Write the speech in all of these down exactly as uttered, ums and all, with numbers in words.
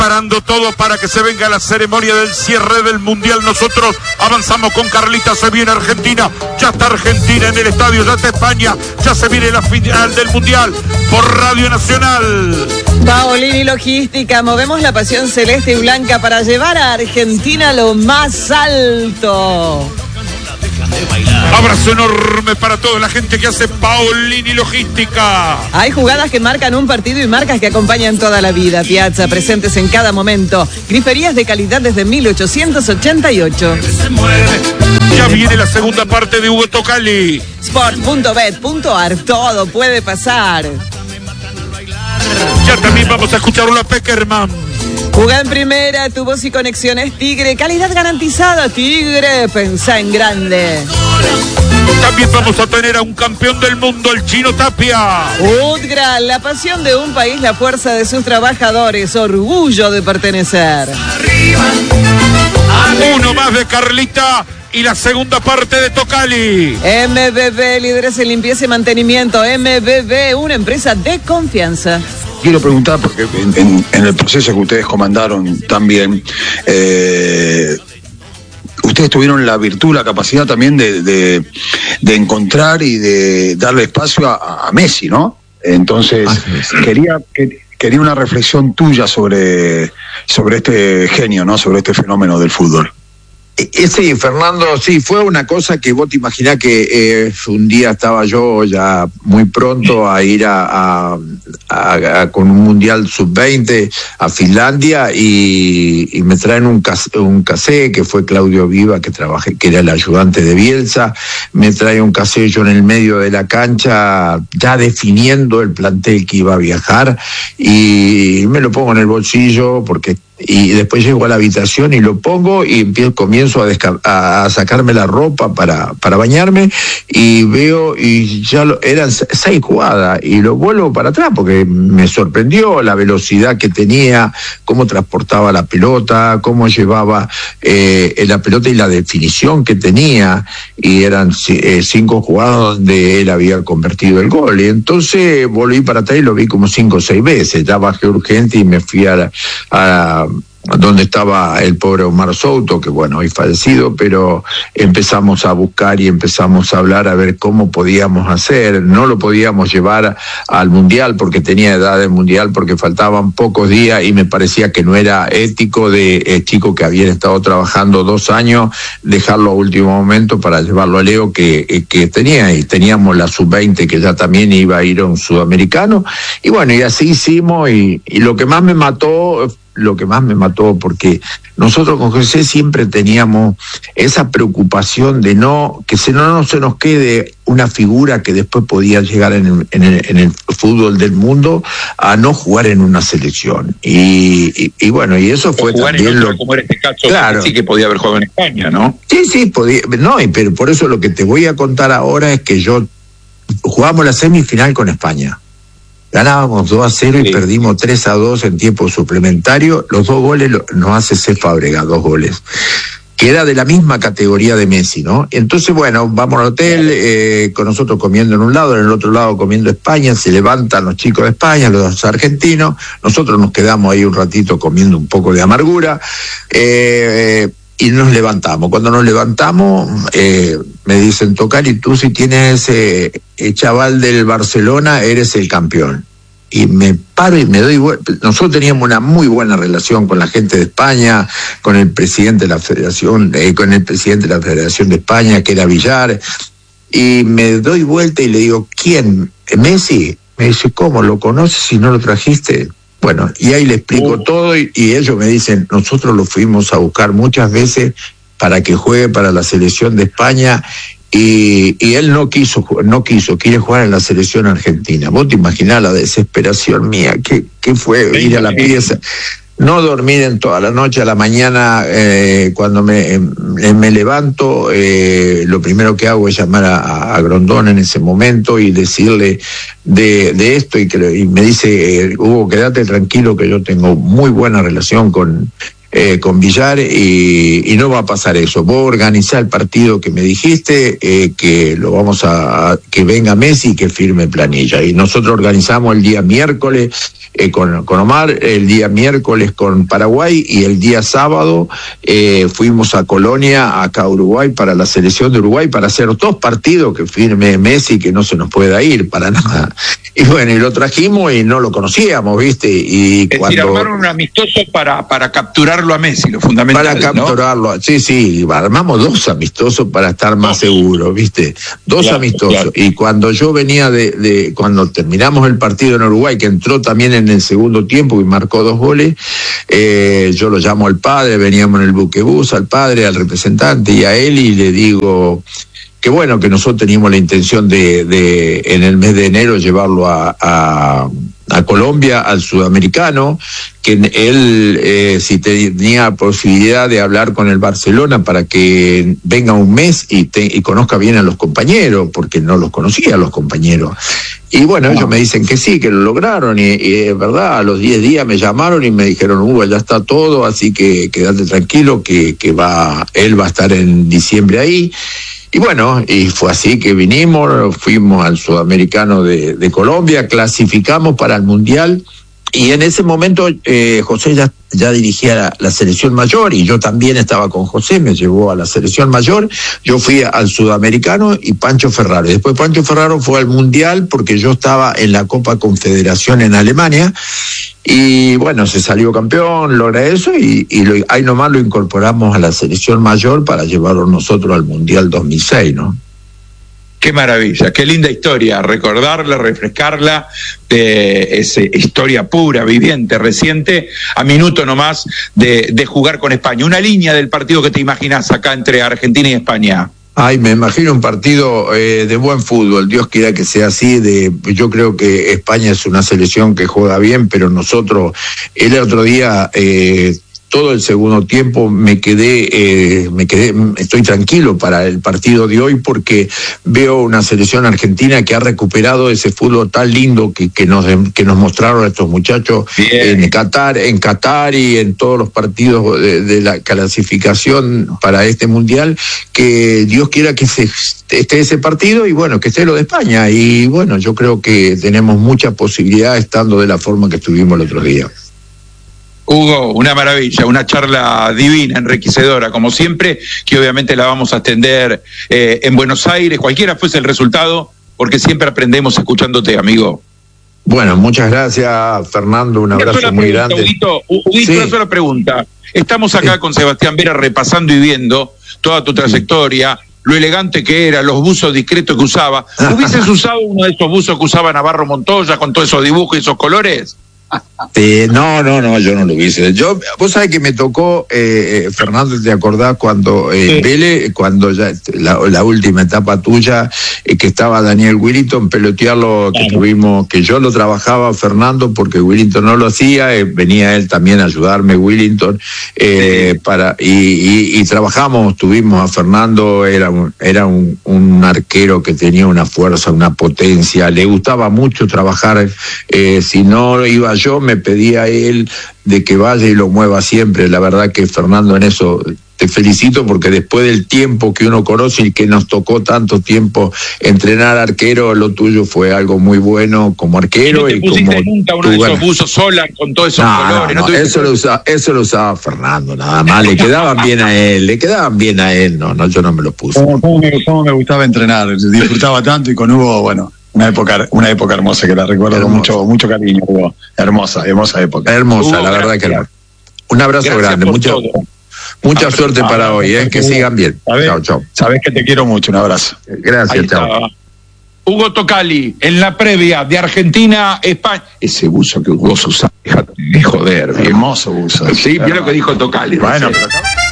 preparando todo para que se venga la ceremonia del cierre del Mundial. Nosotros avanzamos con Carlita, se viene Argentina, ya está Argentina en el estadio, ya está España, ya se viene la final del Mundial por Radio Nacional. Paolini Logística, movemos la pasión celeste y blanca para llevar a Argentina a lo más alto. Abrazo enorme para toda la gente que hace Paolini Logística. Hay jugadas que marcan un partido y marcas que acompañan toda la vida. Piazza, presentes en cada momento. Griferías de calidad desde mil ochocientos ochenta y ocho. Ya viene la segunda parte de Hugo Tocali. Sport punto bet punto ar, todo puede pasar. Ya también vamos a escucharlo a Peckerman. Juega en primera, tu voz y conexiones Tigre, calidad garantizada, Tigre, pensá en grande. También vamos a tener a un campeón del mundo, el Chino Tapia. Udgra, la pasión de un país, la fuerza de sus trabajadores, orgullo de pertenecer. Uno más de Carlita y la segunda parte de Tocali. M B B, líderes en limpieza y mantenimiento. M B B, una empresa de confianza. Quiero preguntar, porque en, en, en el proceso que ustedes comandaron también, eh, ustedes tuvieron la virtud, la capacidad también de, de, de encontrar y de darle espacio a, a Messi, ¿no? Entonces, ah, sí. quería, que, quería una reflexión tuya sobre, sobre este genio, ¿no? Sobre este fenómeno del fútbol. Sí, Fernando, sí, fue una cosa que vos te imaginás que eh, un día estaba yo ya muy pronto a ir a, a, a, a con un Mundial sub veinte a Finlandia y, y me traen un, cas, un casé que fue Claudio Viva, que trabajé, que era el ayudante de Bielsa, me trae un casé yo en el medio de la cancha ya definiendo el plantel que iba a viajar y me lo pongo en el bolsillo porque y después llego a la habitación y lo pongo y empiezo, comienzo a, desca- a sacarme la ropa para, para bañarme y veo y ya lo, eran seis jugadas y lo vuelvo para atrás porque me sorprendió la velocidad que tenía, cómo transportaba la pelota, cómo llevaba eh, la pelota y la definición que tenía y eran eh, cinco jugadas donde él había convertido el gol y entonces volví para atrás y lo vi como cinco o seis veces, ya bajé urgente y me fui a la, a donde estaba el pobre Omar Souto, que bueno, hoy fallecido, pero empezamos a buscar y empezamos a hablar a ver cómo podíamos hacer. No lo podíamos llevar al Mundial porque tenía edad del Mundial, porque faltaban pocos días y me parecía que no era ético de eh, chicos que habían estado trabajando dos años, dejarlo a último momento para llevarlo a Leo que, eh, que tenía, y teníamos la sub veinte que ya también iba a ir a un sudamericano, y bueno, y así hicimos, y, y lo que más me mató lo que más me mató, porque nosotros con José siempre teníamos esa preocupación de no, que se no, no se nos quede una figura que después podía llegar en el, en el, en el fútbol del mundo a no jugar en una selección. Y, y, y bueno, y eso fue también lo... Como era este caso, claro, sí que podía haber jugado en España, ¿no? Sí, sí, podía, no, pero por eso lo que te voy a contar ahora es que yo jugamos la semifinal con España. Ganábamos dos a cero y sí. Perdimos tres a dos en tiempo suplementario. Los dos goles nos hace C. Fábrega, dos goles. Que era de la misma categoría de Messi, ¿no? Entonces, bueno, vamos al hotel, eh, con nosotros comiendo en un lado, en el otro lado comiendo España, se levantan los chicos de España, los argentinos, nosotros nos quedamos ahí un ratito comiendo un poco de amargura, eh, y nos levantamos. Cuando nos levantamos, eh, me dicen, Tocali, tú si tienes ese eh, chaval del Barcelona, eres el campeón. Y me paro y me doy vuelta. Nosotros teníamos una muy buena relación con la gente de España, con el presidente de la Federación, eh, con el presidente de la Federación de España, que era Villar, y me doy vuelta y le digo, ¿quién? ¿Messi? Me dice, ¿cómo? ¿Lo conoces si no lo trajiste? Bueno, y ahí le explico uh. todo y, y ellos me dicen, nosotros lo fuimos a buscar muchas veces para que juegue para la selección de España y, y él no quiso, no quiso, quiere jugar en la selección argentina. Vos te imaginás la desesperación mía, que, que fue ir a la pieza, no dormir en toda la noche, a la mañana eh, cuando me, eh, me levanto, eh, lo primero que hago es llamar a, a Grondón en ese momento y decirle de, de esto y, que, y me dice, eh, Hugo, quédate tranquilo que yo tengo muy buena relación con eh, con Villar y, y no va a pasar eso. Vos organizá el partido que me dijiste, eh, que lo vamos a, que venga Messi y que firme planilla. Y nosotros organizamos el día miércoles eh, con, con Omar, el día miércoles con Paraguay y el día sábado eh, fuimos a Colonia, acá a Uruguay, para la selección de Uruguay, para hacer dos partidos que firme Messi, que no se nos pueda ir para nada. Y bueno, y lo trajimos y no lo conocíamos, ¿viste? Y es cuando... decir, armaron un amistoso para, para capturarlo a Messi, lo fundamental, Para capturarlo, ¿no? sí, sí, armamos dos amistosos para estar más seguros, ¿viste? Dos claro, amistosos. Claro. Y cuando yo venía de, de, cuando terminamos el partido en Uruguay, que entró también en el segundo tiempo y marcó dos goles, eh, yo lo llamo al padre, veníamos en el buquebús, al padre, al representante y a él, y le digo... que bueno, que nosotros teníamos la intención de, de en el mes de enero llevarlo a, a, a Colombia, al sudamericano, que él, eh, si tenía posibilidad de hablar con el Barcelona para que venga un mes y, te, y conozca bien a los compañeros, porque no los conocía a los compañeros. Y bueno, ellos me dicen que sí, que lo lograron, y, y es verdad, a los diez días me llamaron y me dijeron, Hugo, ya está todo, así que quédate tranquilo, que, que va, él va a estar en diciembre ahí. Y bueno, y fue así que vinimos, fuimos al Sudamericano de, de Colombia, clasificamos para el Mundial, y en ese momento eh, José ya, ya dirigía la, la selección mayor, y yo también estaba con José, me llevó a la selección mayor, yo fui al Sudamericano y Pancho Ferraro. Y después Pancho Ferraro fue al Mundial porque yo estaba en la Copa Confederación en Alemania, y bueno, se salió campeón, logra eso, y, y lo, ahí nomás lo incorporamos a la selección mayor para llevarlo nosotros al Mundial dos mil seis, ¿no? Qué maravilla, qué linda historia, recordarla, refrescarla, eh, es eh, historia pura, viviente, reciente, a minuto nomás de, de jugar con España. Una línea del partido que te imaginas acá entre Argentina y España. Ay, me imagino un partido eh, de buen fútbol, Dios quiera que sea así. De, yo creo que España es una selección que juega bien, pero nosotros, el otro día... Eh, todo el segundo tiempo me quedé, eh, me quedé, estoy tranquilo para el partido de hoy porque veo una selección argentina que ha recuperado ese fútbol tan lindo que, que nos que nos mostraron estos muchachos Bien. en Qatar, en Qatar y en todos los partidos de, de la clasificación para este mundial, que Dios quiera que se, esté ese partido y bueno, que esté lo de España. Y bueno, yo creo que tenemos mucha posibilidad estando de la forma que estuvimos el otro día. Hugo, una maravilla, una charla divina, enriquecedora, como siempre, que obviamente la vamos a extender eh, en Buenos Aires, cualquiera fuese el resultado, porque siempre aprendemos escuchándote, amigo. Bueno, muchas gracias, Fernando, un abrazo una muy pregunta, grande. Huguito, Huguito, sí. Una sola pregunta. Estamos acá sí. con Sebastián Vera repasando y viendo toda tu trayectoria, lo elegante que era, los buzos discretos que usaba. ¿Hubieses usado uno de esos buzos que usaba Navarro Montoya con todos esos dibujos y esos colores? Eh, no, no, no, yo no lo hice. Yo, vos sabés que me tocó, eh, eh, Fernando, ¿te acordás cuando eh, sí. Vélez, cuando ya la, la última etapa tuya, eh, que estaba Daniel Willington, pelotearlo, que claro. tuvimos, que yo lo trabajaba, Fernando, porque Willington no lo hacía, eh, venía él también a ayudarme, Willington, eh, sí. para, y, y, y trabajamos, tuvimos a Fernando, era un, era un, un arquero que tenía una fuerza, una potencia, le gustaba mucho trabajar, eh, si no iba yo me pedía a él de que vaya y lo mueva siempre. La verdad que Fernando, en eso te felicito, porque después del tiempo que uno conoce y que nos tocó tanto tiempo entrenar arquero, lo tuyo fue algo muy bueno como arquero. ¿Y no te y pusiste como nunca uno de esos buzos sola con todos esos no, colores? No, no, ¿No eso, lo usaba, eso lo usaba Fernando, nada más. Le quedaban bien a él, le quedaban bien a él. No, no, yo no me los puse. ¿Cómo, cómo, me, cómo me gustaba entrenar? Disfrutaba tanto, y con Hugo, bueno, una época, una época hermosa que la recuerdo hermosa. con mucho, mucho cariño, Hugo. Hermosa, hermosa época. Hermosa, Hugo, la verdad gracias. que era. Un abrazo Gracias grande, mucha, mucha ah, suerte ah, para ah, hoy, eh, que sigan bien. ¿Sabés? Chao, chao. Sabés que te quiero mucho, un abrazo. Gracias, chao. Hugo Tocali, en la previa de Argentina-España. Ese buzo que vos usás, déjate de joder. Bien. Hermoso buzo. Sí, mira lo que dijo Tocali. Bueno, pero...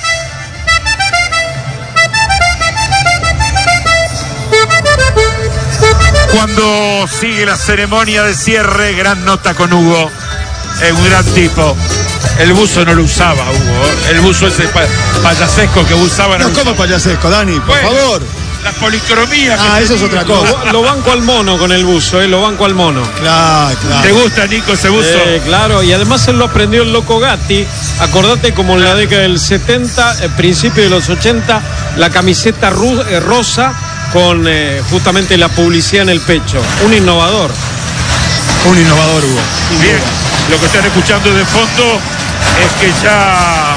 Cuando sigue la ceremonia de cierre, gran nota con Hugo, es un gran tipo. El buzo no lo usaba, Hugo, el buzo ese pa- payasesco que usaba. No, no ¿cómo payasesco, Dani? Por bueno, favor. la policromía. Ah, eso es otra cosa. Lo, lo banco al mono con el buzo, eh, lo banco al mono. Claro, claro. ¿Te gusta, Nico, ese buzo? Eh, claro, y además él lo aprendió el loco Gatti. Acordate como en la década del setenta, eh, principio de los ochenta, la camiseta ru- eh, rosa con eh, justamente la publicidad en el pecho. Un innovador. Un innovador, Hugo. Bien, lo que están escuchando de fondo es que ya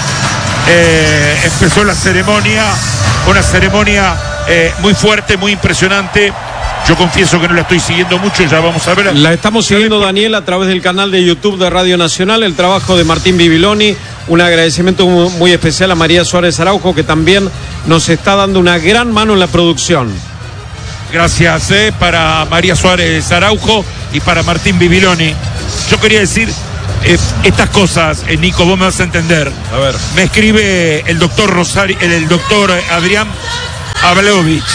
eh, empezó la ceremonia, una ceremonia eh, muy fuerte, muy impresionante. Yo confieso que no la estoy siguiendo mucho, ya vamos a ver. La estamos siguiendo, Daniel, a través del canal de YouTube de Radio Nacional, el trabajo de Martín Bibiloni. Un agradecimiento muy especial a María Suárez Araujo, que también nos está dando una gran mano en la producción. Gracias eh, para María Suárez Araujo y para Martín Bibiloni. Yo quería decir eh, estas cosas, eh, Nico, vos me vas a entender. A ver. Me escribe el doctor Rosario, el, el doctor Adrián Ablovich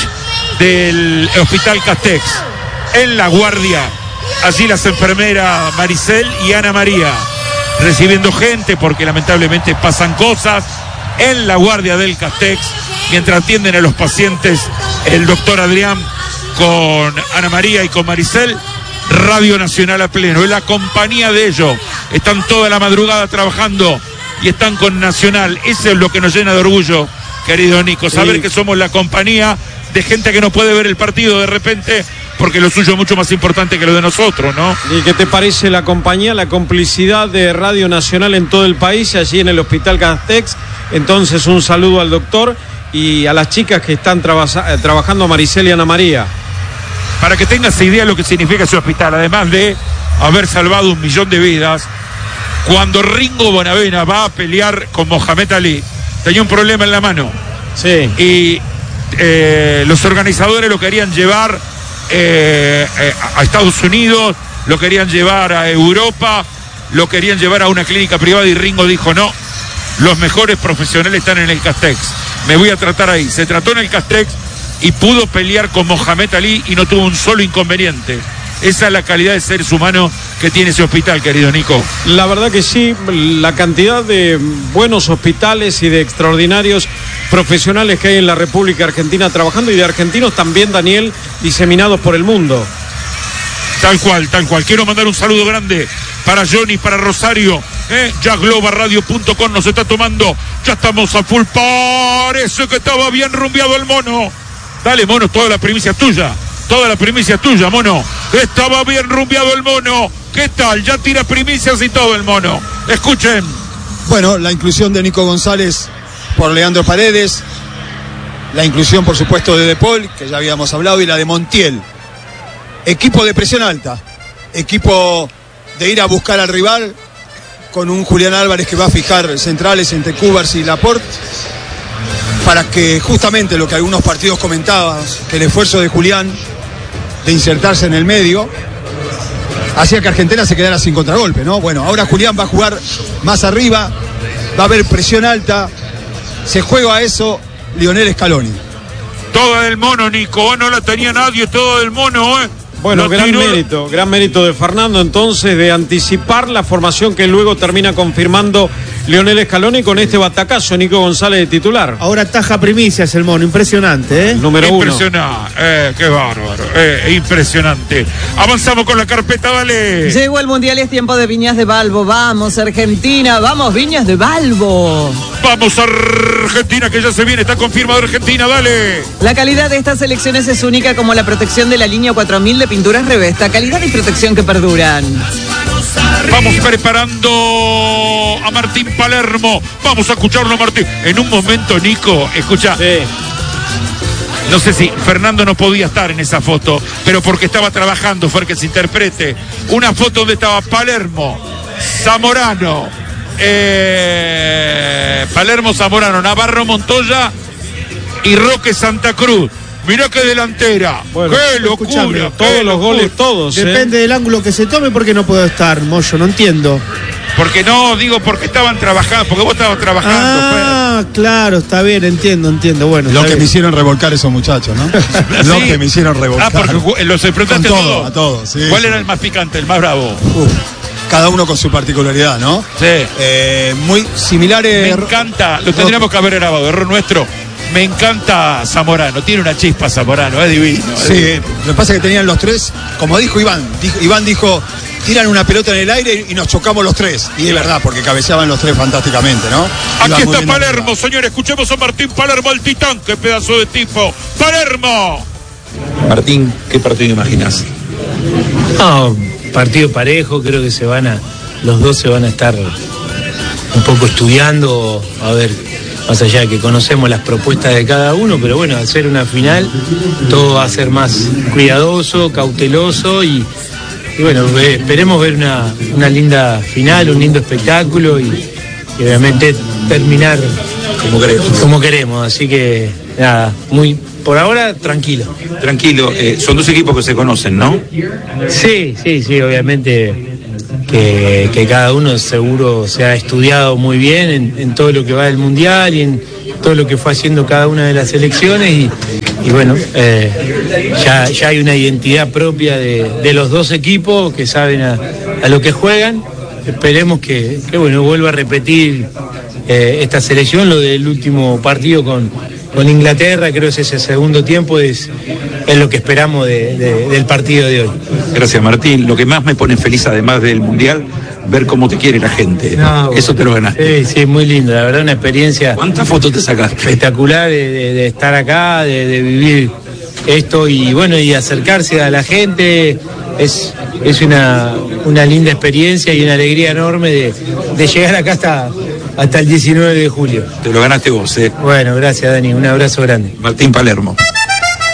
del Hospital Castex, en La Guardia. Allí las enfermeras Maricel y Ana María recibiendo gente porque lamentablemente pasan cosas en La Guardia del Castex, mientras atienden a los pacientes el doctor Adrián con Ana María y con Maricel. Radio Nacional a pleno, es la compañía de ellos, están toda la madrugada trabajando y están con Nacional. Eso es lo que nos llena de orgullo, querido Nico, saber sí. que somos la compañía de gente que no puede ver el partido de repente porque lo suyo es mucho más importante que lo de nosotros, ¿no? ¿Y qué te parece la compañía, la complicidad de Radio Nacional en todo el país, allí en el Hospital Castex? Entonces un saludo al doctor y a las chicas que están traba- trabajando, Maricel y Ana María. Para que tengas idea de lo que significa ese hospital, además de haber salvado un millón de vidas, cuando Ringo Bonavena va a pelear con Mohamed Ali, tenía un problema en la mano. Sí. Y eh, los organizadores lo querían llevar eh, eh, a Estados Unidos, lo querían llevar a Europa, lo querían llevar a una clínica privada y Ringo dijo no, los mejores profesionales están en el Castex, me voy a tratar ahí. Se trató en el Castex y pudo pelear con Mohamed Ali y no tuvo un solo inconveniente. Esa es la calidad de seres humanos que tiene ese hospital, querido Nico. La verdad que sí, la cantidad de buenos hospitales y de extraordinarios profesionales que hay en la República Argentina trabajando, y de argentinos también, Daniel, diseminados por el mundo. Tal cual, tal cual. Quiero mandar un saludo grande para Johnny, para Rosario. ¿eh? Ya globa radio punto com nos está tomando. Ya estamos a full. Parece que estaba bien rumbeado el mono. Dale, mono, toda la primicia tuya. Toda la primicia tuya, mono. Estaba bien rumbeado el mono. ¿Qué tal? Ya tira primicias y todo el mono. Escuchen. Bueno, la inclusión de Nico González por Leandro Paredes. La inclusión, por supuesto, de De Paul, que ya habíamos hablado, y la de Montiel. Equipo de presión alta. Equipo de ir a buscar al rival, con un Julián Álvarez que va a fijar centrales entre Cubars y Laporte, para que justamente lo que algunos partidos comentaban, que el esfuerzo de Julián de insertarse en el medio hacía que Argentina se quedara sin contragolpe, ¿no? Bueno, ahora Julián va a jugar más arriba, va a haber presión alta, se juega a eso Lionel Scaloni. Toda del mono, Nico, no la tenía nadie, todo del mono, ¿eh? Bueno, Lo gran tiró... mérito, gran mérito de Fernando entonces de anticipar la formación que luego termina confirmando Lionel Scaloni con este batacazo, Nico González de titular. Ahora taja primicias el mono, impresionante, ¿eh? Número uno. Impresionante, eh, qué bárbaro, eh, impresionante. Avanzamos con la carpeta, dale. Llegó el Mundial y es tiempo de Viñas de Balbo. Vamos, Argentina, vamos, Viñas de Balbo. Vamos, Argentina, que ya se viene, está confirmado Argentina, dale. La calidad de estas selecciones es única, como la protección de la línea cuatro mil de Pinturas Revesta. Calidad y protección que perduran. Vamos preparando a Martín Palermo. Vamos a escucharlo, Martín. En un momento, Nico, escucha. Sí. No sé si Fernando no podía estar en esa foto, pero porque estaba trabajando, fue el que se interprete. Una foto donde estaba Palermo, Zamorano, eh, Palermo, Zamorano, Navarro, Montoya y Roque Santa Cruz. Mirá qué delantera. Bueno, qué locura. todos qué los locura. goles, todos. Depende ¿eh? del ángulo que se tome, porque no puedo estar, Moyo, no entiendo. Porque no, digo, porque estaban trabajando, porque vos estabas trabajando. Ah, Fer. claro, está bien, entiendo, entiendo. Bueno, Lo que bien. me hicieron revolcar esos muchachos, ¿no? Lo ¿Sí? que me hicieron revolcar. Ah, porque los enfrentaste Con a todo, todos. a todos, sí. ¿Cuál era el más picante, el más bravo? Uf, cada uno con su particularidad, ¿no? Sí. Eh, muy similares. Me encanta, lo tendríamos que haber grabado, error nuestro. Me encanta Zamorano, tiene una chispa Zamorano, es divino. Sí, eh, lo que pasa es que tenían los tres, como dijo Iván, dijo, Iván dijo, tiran una pelota en el aire y nos chocamos los tres. Y es verdad, porque cabeceaban los tres fantásticamente, ¿no? Aquí está Palermo, señor, escuchemos a Martín Palermo, el titán, qué pedazo de tipo. ¡Palermo! Martín, ¿qué partido imaginas? No, partido parejo, creo que se van a, los dos se van a estar un poco estudiando, a ver, más allá de que conocemos las propuestas de cada uno, pero bueno, al ser una final, todo va a ser más cuidadoso, cauteloso y, y bueno, esperemos ver una, una linda final, un lindo espectáculo y, y obviamente terminar como queremos. Como queremos, así que nada, muy por ahora tranquilo. Tranquilo, eh, son dos equipos que se conocen, ¿no? Sí, sí, sí, obviamente que, que cada uno seguro se ha estudiado muy bien en, en todo lo que va del Mundial y en todo lo que fue haciendo cada una de las selecciones y, y bueno, eh, ya, ya hay una identidad propia de, de los dos equipos que saben a, a lo que juegan. Esperemos que, que bueno, vuelva a repetir eh, esta selección, lo del último partido con, con Inglaterra, creo que ese segundo tiempo es, es lo que esperamos de, de, del partido de hoy. Gracias, Martín. Lo que más me pone feliz, además del Mundial, ver cómo te quiere la gente. No, eso te lo ganaste. Sí, sí, muy lindo. La verdad, una experiencia. ¿Cuántas fotos te sacaste? Espectacular de, de, de estar acá, de, de vivir esto y bueno, y acercarse a la gente. Es, es una, una linda experiencia y una alegría enorme de, de llegar acá hasta, hasta el diecinueve de julio. Te lo ganaste vos, ¿eh? Bueno, gracias, Dani. Un abrazo grande. Martín Palermo.